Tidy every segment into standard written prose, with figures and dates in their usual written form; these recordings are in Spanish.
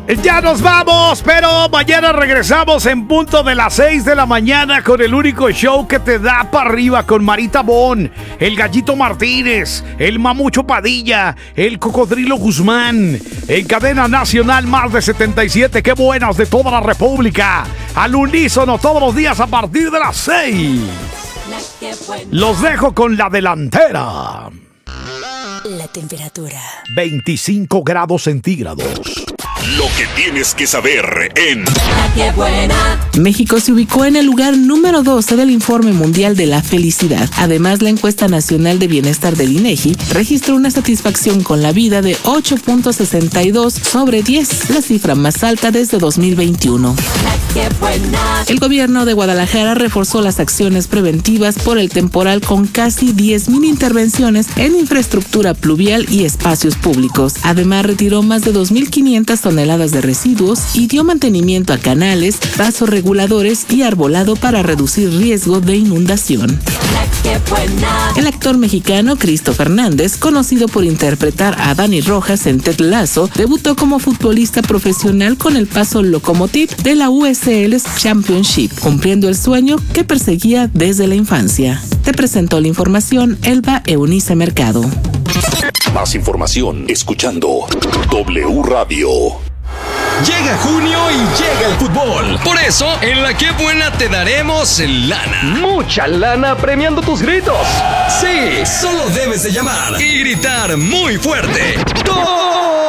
Ya nos vamos, pero mañana regresamos en punto de las 6 de la mañana con el único show que te da para arriba, con Marita Bon, el Gallito Martínez, el Mamucho Padilla, el Cocodrilo Guzmán. En cadena nacional más de 77, qué buenas, de toda la República. Al unísono todos los días a partir de las 6. Los dejo con la delantera. La temperatura 25 grados centígrados. Lo que tienes que saber en La que buena. México se ubicó en el lugar número 12 del Informe Mundial de la Felicidad. Además, la encuesta nacional de bienestar del INEGI registró una satisfacción con la vida de 8.62 sobre 10, la cifra más alta desde 2021. La que buena. El gobierno de Guadalajara reforzó las acciones preventivas por el temporal con casi 10,000 intervenciones en infraestructura pluvial y espacios públicos. Además, retiró más de 2.500 toneladas de residuos y dio mantenimiento a canales, vasorreguladores y arbolado para reducir riesgo de inundación. El actor mexicano Cristo Fernández, conocido por interpretar a Dani Rojas en Ted Lasso, debutó como futbolista profesional con el Paso Lokomotiv de la USL Championship, cumpliendo el sueño que perseguía desde la infancia. Te presentó la información Elba Eunice Mercado. Más información escuchando W Radio. Llega junio y llega el fútbol. Por eso, en La Que Buena te daremos lana. Mucha lana premiando tus gritos. Sí, solo debes de llamar y gritar muy fuerte. ¡Gol!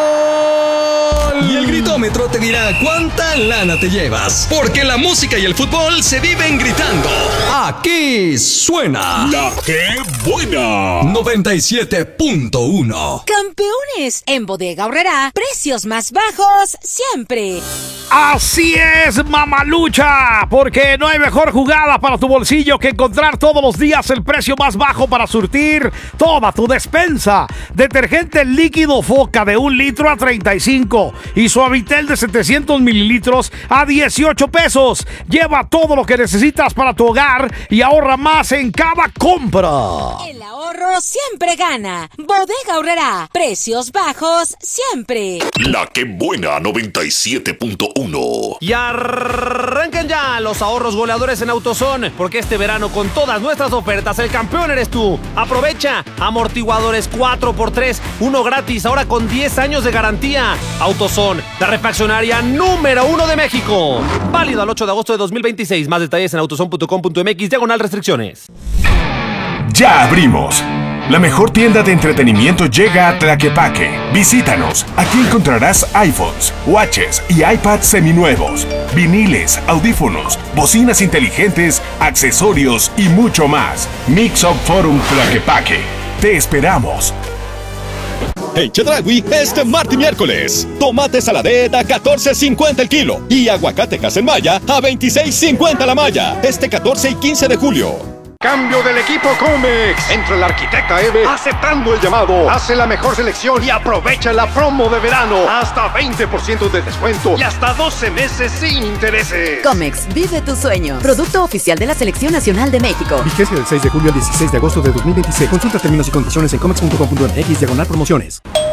Y el gritómetro te dirá cuánta lana te llevas. Porque la música y el fútbol se viven gritando. Aquí suena La Que Buena 97.1. Campeones en Bodega Aurrerá, precios más bajos siempre. Así es, mamalucha, porque no hay mejor jugada para tu bolsillo que encontrar todos los días el precio más bajo para surtir toda tu despensa. Detergente líquido Foca de 1 litro a 35 y Suavitel de 700 mililitros a 18 pesos. Lleva todo lo que necesitas para tu hogar y ahorra más en cada compra. El ahorro siempre gana. Bodega Aurrerá, precios bajos siempre. La Que Buena 97.1. Y arranquen ya los ahorros goleadores en AutoZone, porque este verano con todas nuestras ofertas el campeón eres tú. Aprovecha amortiguadores 4x3, uno gratis, ahora con 10 años de garantía. AutoZone, la refaccionaria número 1 de México. Válido al 8 de agosto de 2026. Más detalles en autozone.com.mx/restricciones. Ya abrimos. La mejor tienda de entretenimiento llega a Tlaquepaque. Visítanos. Aquí encontrarás iPhones, watches y iPads seminuevos, viniles, audífonos, bocinas inteligentes, accesorios y mucho más. Mix Up Forum Tlaquepaque. Te esperamos. En Chedraui, este martes y miércoles, tomate saladet a $14.50 el kilo y aguacate Casenmaya a $26.50 la malla. Este 14 y 15 de julio. Cambio del equipo Comex. Entra el arquitecta Eve aceptando el llamado. Hace la mejor selección y aprovecha la promo de verano. Hasta 20% de descuento y hasta 12 meses sin intereses. Comex, vive tu sueño. Producto oficial de la Selección Nacional de México. Vigencia del 6 de julio al 16 de agosto de 2026. Consulta términos y condiciones en comex.com.mx/promociones.